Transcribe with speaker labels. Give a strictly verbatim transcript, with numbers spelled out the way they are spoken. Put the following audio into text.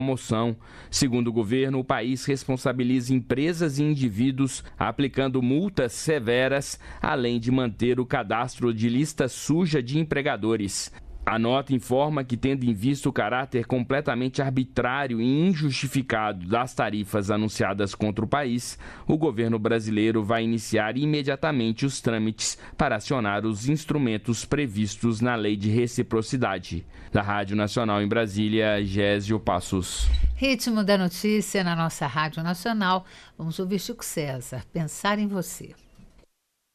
Speaker 1: promoção. Segundo o governo, o país responsabiliza empresas e indivíduos aplicando multas severas, além de manter o cadastro de lista suja de empregadores. A nota informa que, tendo em vista o caráter completamente arbitrário e injustificado das tarifas anunciadas contra o país, o governo brasileiro vai iniciar imediatamente os trâmites para acionar os instrumentos previstos na Lei de Reciprocidade. Da Rádio Nacional em Brasília, Gésio Passos.
Speaker 2: Ritmo da notícia na nossa Rádio Nacional. Vamos ouvir Chico César, Pensar em Você.